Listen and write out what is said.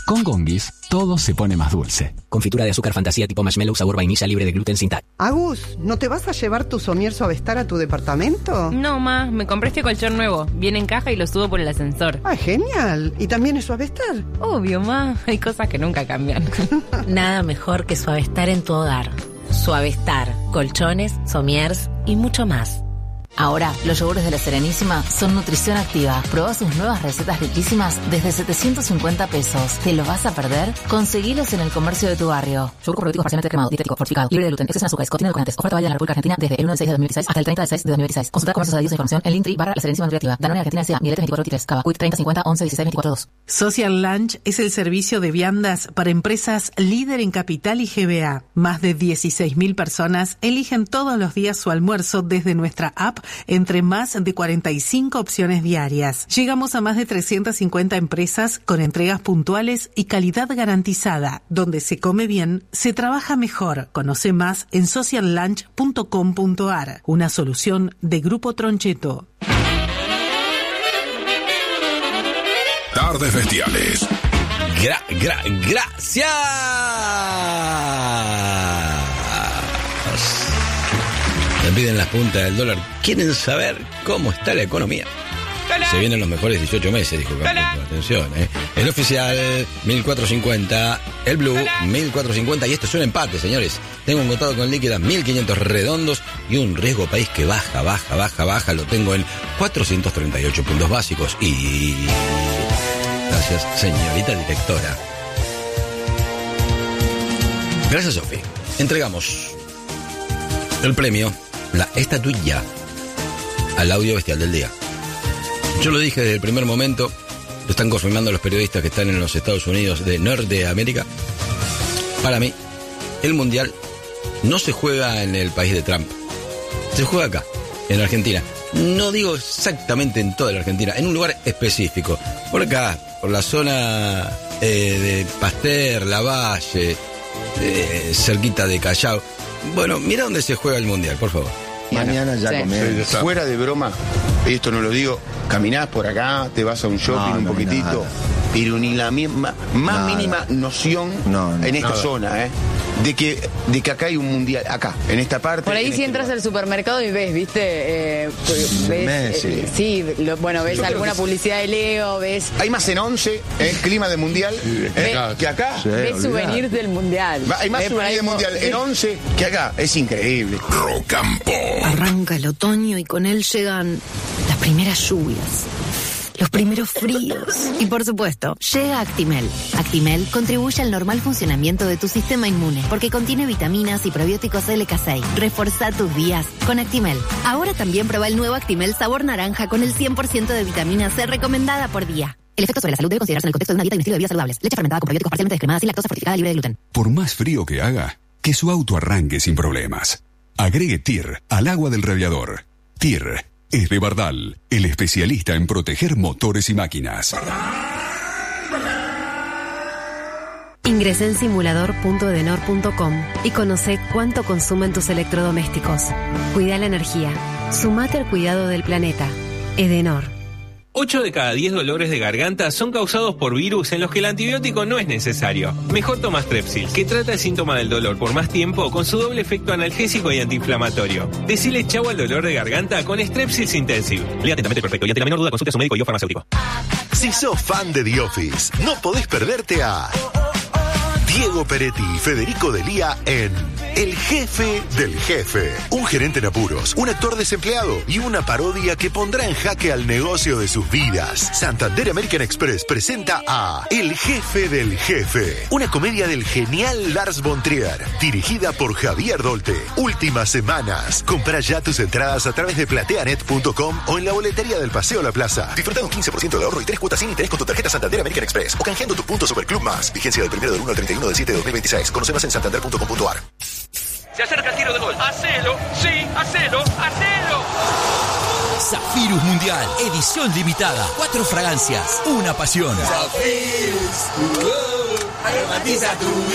Con Gonguis, todo se pone más dulce. Confitura de azúcar fantasía tipo marshmallow sabor vainilla libre de gluten sin TAC. Agus, ¿no te vas a llevar tu somier Suavestar a tu departamento? No, ma, me compré este colchón nuevo. Viene en caja y lo subo por el ascensor. ¡Ah, genial! ¿Y también es Suavestar? Obvio, ma. Hay cosas que nunca cambian. Nada mejor que Suavestar en tu hogar. Suavestar, colchones, somiers y mucho más. Ahora, los yogures de La Serenísima son nutrición activa. Probá sus nuevas recetas riquísimas desde 750 pesos. ¿Te lo vas a perder? Conseguilos en el comercio de tu barrio. Yogur probiótico parcialmente cremado, dietético, fortificado, libre de gluten, exceso en azúcares, contiene edulcorantes. Oferta válida en la República Argentina desde el 1 de 6 de 2016 hasta el 30 de 6 de 2016. Consulta comercios adheridos a información en Linktree/La Serenísima Nutriactiva. Danone Argentina S.A. Miletes 2423. Cava. Quick 30 50 11 16 24 2. Social Lunch es el servicio de viandas para empresas líder en Capital y GBA. Más de 16.000 personas eligen todos los días su almuerzo desde nuestra app entre más de 45 opciones diarias. Llegamos a más de 350 empresas con entregas puntuales y calidad garantizada. Donde se come bien, se trabaja mejor. Conoce más en sociallunch.com.ar. Una solución de Grupo Troncheto. Tardes Bestiales. Gracias. Me piden las puntas del dólar. ¿Quieren saber cómo está la economía? ¡Hola! Se vienen los mejores 18 meses, dijo Campo. Atención, El oficial, 1450. El blue, 1450. Y esto es un empate, señores. Tengo un contado con líquida, 1500 redondos. Y un riesgo país que baja. Lo tengo en 438 puntos básicos. Y... gracias, señorita directora. Gracias, Sofi. Entregamos el premio, la estatuilla, al audio bestial del día. Yo lo dije desde el primer momento, lo están confirmando los periodistas que están en los Estados Unidos de Norteamérica. Para mí, el Mundial no se juega en el país de Trump, se juega acá, en Argentina. No digo exactamente en toda la Argentina, en un lugar específico. Por acá, por la zona de Pasteur, Lavalle, cerquita de Callao. Bueno, mira dónde se juega el Mundial, por favor. Mañana ya comés. Fuera de broma, esto no lo digo, caminás por acá, te vas a un shopping un poquitito, pero ni la misma, mínima noción en esta zona, de que acá hay un mundial, acá, en esta parte. Por ahí si entras al supermercado y ves, ¿viste? Ves alguna publicidad de Leo, ves... Hay más en 11, clima de mundial, que acá. Sí, ves souvenirs del mundial. Hay más souvenirs del mundial en 11 que acá, es increíble. Rocampo. Arranca el otoño y con él llegan las primeras lluvias, los primeros fríos y, por supuesto, llega Actimel. Actimel contribuye al normal funcionamiento de tu sistema inmune porque contiene vitaminas y probióticos LK6. Reforzá tus días con Actimel. Ahora también prueba el nuevo Actimel sabor naranja con el 100% de vitamina C recomendada por día. El efecto sobre la salud debe considerarse en el contexto de una dieta y un estilo de vida saludables. Leche fermentada con probióticos parcialmente descremada sin lactosa, fortificada, libre de gluten. Por más frío que haga, que su auto arranque sin problemas. Agregue TIR al agua del radiador. TIR es de Bardal, el especialista en proteger motores y máquinas. Ingresá en simulador.edenor.com y conoce cuánto consumen tus electrodomésticos. Cuida la energía. Sumate al cuidado del planeta. Edenor. 8 de cada 10 dolores de garganta son causados por virus en los que el antibiótico no es necesario. Mejor toma Strepsil, que trata el síntoma del dolor por más tiempo con su doble efecto analgésico y antiinflamatorio. Decile chau al dolor de garganta con Strepsils Intensive. Lea atentamente perfecto y ante la menor duda consulte a su médico y o farmacéutico. Si sos fan de The Office, no podés perderte a Diego Peretti y Federico Delía en El Jefe del Jefe. Un gerente en apuros, un actor desempleado y una parodia que pondrá en jaque al negocio de sus vidas. Santander American Express presenta a El Jefe del Jefe, una comedia del genial Lars von Trier, dirigida por Javier Dolte. Últimas semanas. Compra ya tus entradas a través de plateanet.com o en la boletería del Paseo La Plaza. Disfruta un 15% de ahorro y 3 cuotas sin interés con tu tarjeta Santander American Express o canjeando tus puntos Superclub Más. Vigencia del 1 del 1 al 31 del 7 de 2026. Conoce más en santander.com.ar. Se acerca el tiro de gol. ¡Hacelo! ¡Sí! ¡Hacelo! ¡Hacelo! Zafirus Mundial, edición limitada. 4 fragancias, una pasión. Zafirus, aromatiza tu vida.